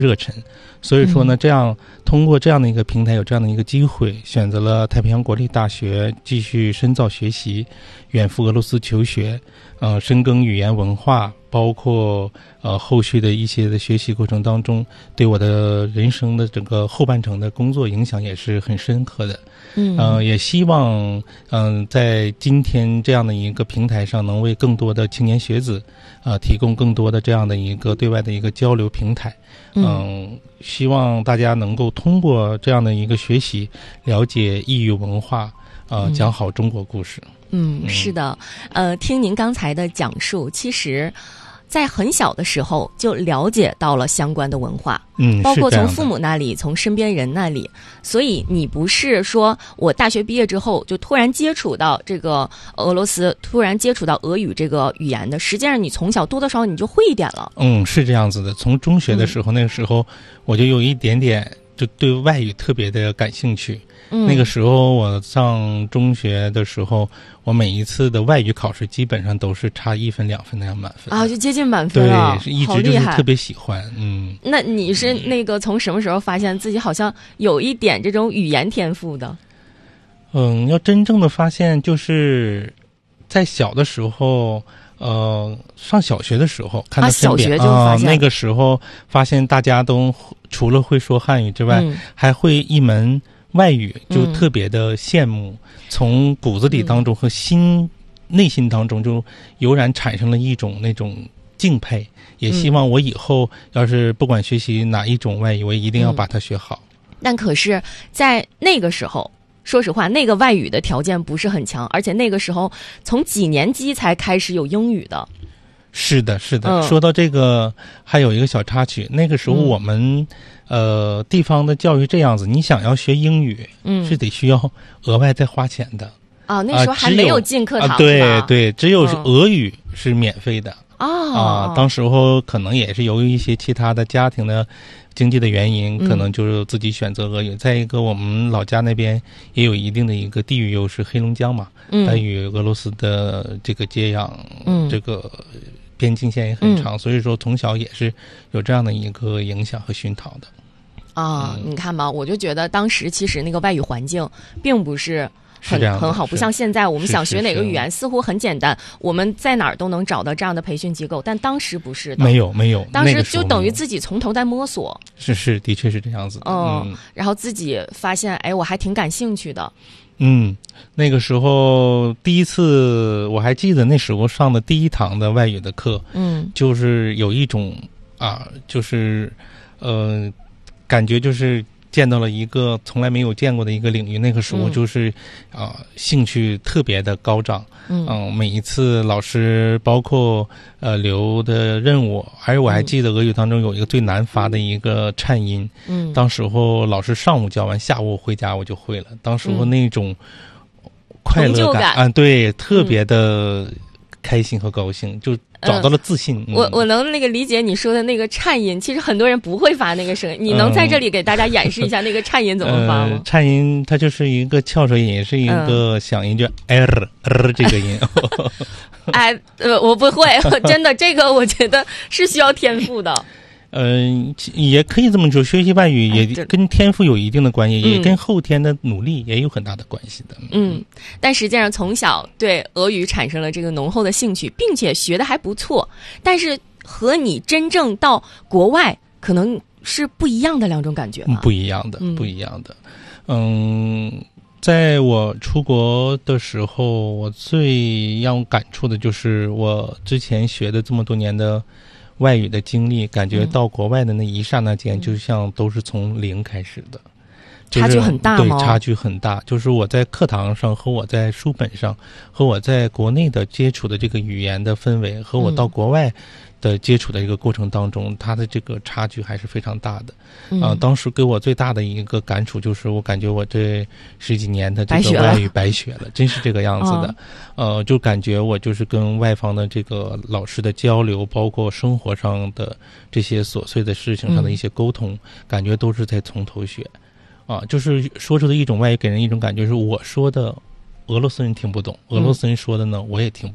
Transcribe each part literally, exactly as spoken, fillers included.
热忱。所以说呢，这样通过这样的一个平台，有这样的一个机会，选择了太平洋国立大学继续深造学习，远赴俄罗斯求学，呃，深耕语言文化，包括呃后续的一些的学习过程当中，对我的人生的整个后半程的工作影响也是很深刻的。嗯，呃，也希望嗯、呃，在今天这样的一个平台上，能为更多的青年学子，呃，提供更多的这样的一个对外的一个交流平台。嗯、呃，希望大家能够通过这样的一个学习，了解异域文化，呃，讲好中国故事。 嗯，是的，呃，听您刚才的讲述，其实在很小的时候就了解到了相关的文化， 嗯， 包括从父母那里，从身边人那里。所以你不是说我大学毕业之后就突然接触到这个俄罗斯，突然接触到俄语这个语言的，实际上你从小多多少少你就会一点了。 嗯，是这样子的。从中学的时候，嗯、那个时候我就有一点点就对外语特别的感兴趣。嗯、那个时候我上中学的时候，我每一次的外语考试基本上都是差一分两分那样满分啊，就接近满分了。 对，一直就是特别喜欢。嗯， 那你是那个从什么时候发现自己好像有一点这种语言天赋的？ 嗯，要真正的发现就是在小的时候。呃，上小学的时候看到身边、 啊、小学就发现、 呃、那个时候发现大家都除了会说汉语之外、嗯、还会一门外语，就特别的羡慕、嗯、从骨子里当中和心、嗯、内心当中就油然产生了一种那种敬佩，也希望我以后要是不管学习哪一种外语，我一定要把它学好、 嗯、但可是在那个时候说实话，那个外语的条件不是很强，而且那个时候从几年级才开始有英语的。 是的，是的。嗯、说到这个，还有一个小插曲。那个时候我们、嗯、呃地方的教育这样子，你想要学英语，嗯，是得需要额外再花钱的。 啊，那时候还没有进课堂、 啊、对对，只有是俄语是免费的。 哦、 啊，当时候可能也是由于一些其他的家庭的经济的原因，可能就是自己选择俄语。嗯、再一个，我们老家那边也有一定的一个地域优势，黑龙江嘛，嗯，它与俄罗斯的这个接壤，嗯，这个边境线也很长，嗯、所以说从小也是有这样的一个影响和熏陶的。 啊、嗯，你看嘛，我就觉得当时其实那个外语环境并不是。很很好，不像现在我们想学哪个语言似乎很简单，我们在哪儿都能找到这样的培训机构，但当时不是的， 没有没有， 当时就等于自己从头在摸索。 是是，的确是这样子的。 嗯，嗯然后自己发现，哎，我还挺感兴趣的。 嗯，那个时候第一次我还记得那时候上的第一堂的外语的课，嗯，就是有一种啊，就是呃，感觉就是。见到了一个从来没有见过的一个领域，那个时候就是啊、嗯呃，兴趣特别的高涨。嗯、呃，每一次老师包括呃留的任务，还有我还记得俄语当中有一个最难发的一个颤音。嗯，当时候老师上午教完，下午回家我就会了。当时候那种快乐感啊，对，特别的开心和高兴，就。找到了自信。 嗯、我我能那个理解你说的那个颤音，其实很多人不会发那个声音，你能在这里给大家演示一下那个颤音怎么发吗？ 呃、颤音它就是一个翘舌音，是一个响音，叫 r r 这个音。 哎，呃，我不会，真的，这个我觉得是需要天赋的。 嗯、呃，也可以这么说，学习外语也跟天赋有一定的关系，嗯、也跟后天的努力也有很大的关系的。 嗯，但实际上从小对俄语产生了这个浓厚的兴趣，并且学得还不错，但是和你真正到国外可能是不一样的两种感觉吧？ 不一样的，不一样的。嗯，在我出国的时候，我最让我感触的就是我之前学的这么多年的。外语的经历，感觉到国外的那一刹那间，嗯、就像都是从零开始的，就是、 差距很大吗？ 对，差距很大。就是我在课堂上和我在书本上，和我在国内的接触的这个语言的氛围，和我到国外的接触的一个过程当中，嗯、它的这个差距还是非常大的。嗯、呃，当时给我最大的一个感触就是，我感觉我这十几年的这个外语白学了，真是这个样子的。哦、呃，就感觉我就是跟外方的这个老师的交流，包括生活上的这些琐碎的事情上的一些沟通，嗯、感觉都是在从头学。啊，就是说出的一种外语，给人一种感觉是我说的俄罗斯人听不懂，俄罗斯人说的呢我也听不懂，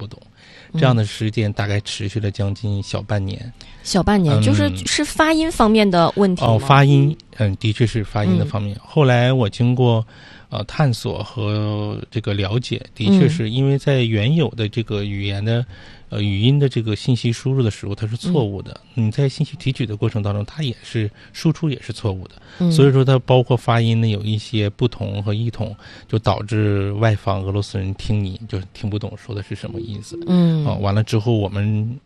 这样的事件大概持续了将近小半年。 小半年、 嗯、 就是是发音方面的问题吗？ 哦，发音，嗯，的确是发音的方面。嗯、后来我经过呃探索和这个了解，的确是因为在原有的这个语言的呃语音的这个信息输入的时候，它是错误的。嗯、你在信息提取的过程当中，它也是输出也是错误的。嗯、所以说，它包括发音呢有一些不同和异同，就导致外方俄罗斯人听你就听不懂说的是什么意思。嗯，啊、呃，完了之后我们